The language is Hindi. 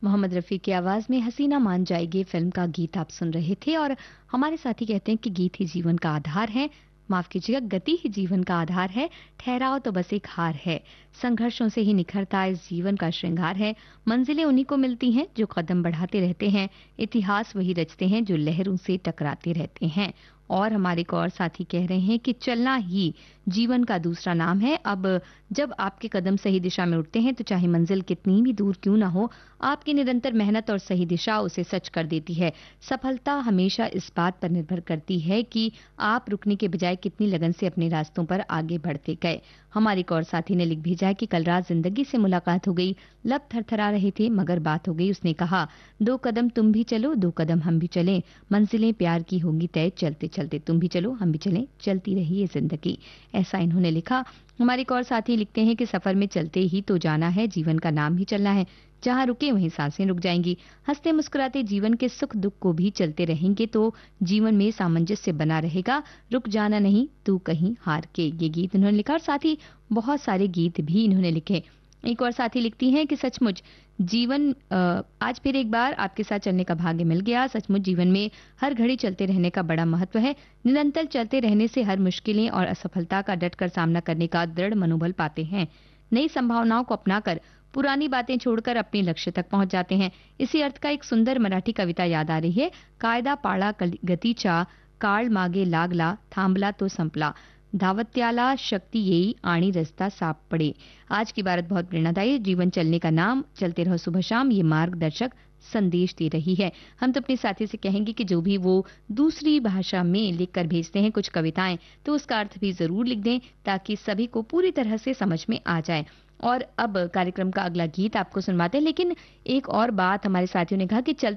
मोहम्मद रफ़ी की आवाज़ में हसीना मान जाएगी फ़िल्म का गीत आप सुन रहे थे और हमारे साथी कहते हैं कि गीत ही जीवन का आधार है, माफ़ कीजिएगा गति ही जीवन का आधार है, ठहराव तो बस एक हार है, संघर्षों से ही निखरता इस जीवन का श्रृंगार है, मंजिलें उन्हीं को मिलती हैं जो कदम बढ़ाते रहते हैं, इतिहास वही रचते हैं जो लहरों से टकराते रहते हैं। और हमारे एक और साथी कह रहे हैं कि चलना ही जीवन का दूसरा नाम है। अब जब आपके कदम सही दिशा में उठते हैं तो चाहे मंजिल कितनी भी दूर क्यों ना हो, आपकी निरंतर मेहनत और सही दिशा उसे सच कर देती है। सफलता हमेशा इस बात पर निर्भर करती है कि आप रुकने के बजाय कितनी लगन से अपने रास्तों पर आगे बढ़ते गए। हमारे एक और साथी ने लिख भेजा है कि कल रात जिंदगी से मुलाकात हो गई, लब थरथरा रहे थे मगर बात हो गई। उसने कहा 2 कदम तुम भी चलो 2 कदम हम भी चलें, मंजिलें प्यार की होंगी तय, चलते चलते तुम भी चलो हम भी चलें, चलती रही ये जिंदगी। ऐसा इन्होंने लिखा। हमारे एक और साथी लिखते हैं कि सफर में चलते ही तो जाना है, जीवन का नाम ही चलना है, जहां रुके वहीं सांसें रुक जाएंगी, हंसते मुस्कुराते जीवन के सुख दुख को भी चलते रहेंगे तो जीवन में सामंजस्य बना रहेगा, रुक जाना नहीं तू कहीं हार के। ये गीत इन्होंने लिखा और साथ ही बहुत सारे गीत भी इन्होंने लिखे। एक और साथी लिखती हैं कि सचमुच जीवन आज फिर एक बार आपके साथ चलने का भाग्य मिल गया। सचमुच जीवन में हर घड़ी चलते रहने का बड़ा महत्व है। निरंतर चलते रहने से हर मुश्किलें और असफलता का डटकर सामना करने का दृढ़ मनोबल पाते हैं। नई संभावनाओं को अपनाकर पुरानी बातें छोड़कर अपने लक्ष्य तक पहुंच जाते हैं। इसी अर्थ का एक सुंदर मराठी कविता याद आ रही है। कायदा पाळा गतीचा, काळ मागे लागला, थांबला तो संपला, धावत्याला शक्ति येई आणि रास्ता सापडे। आज की बात बहुत प्रेरणादायी, जीवन चलने का नाम, चलते रहो सुबह शाम, ये मार्गदर्शक संदेश दे रही है। हम तो अपने साथी से कहेंगे कि जो भी वो दूसरी भाषा में लिखकर भेजते हैं कुछ कविताएं, तो उसका अर्थ भी जरूर लिख दें ताकि सभी को पूरी तरह से समझ में आ जाए। और अब कार्यक्रम का अगला गीत आपको सुनवाते हैं, लेकिन एक और बात हमारे साथियों ने कहा कि चलते